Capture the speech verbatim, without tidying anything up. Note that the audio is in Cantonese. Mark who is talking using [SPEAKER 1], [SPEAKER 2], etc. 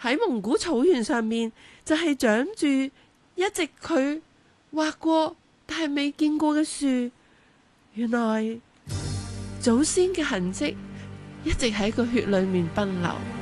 [SPEAKER 1] 喺蒙古草原上面就係長住一直佢畫過但係未見過嘅樹。原來祖先嘅痕跡一直喺個血裏面奔流。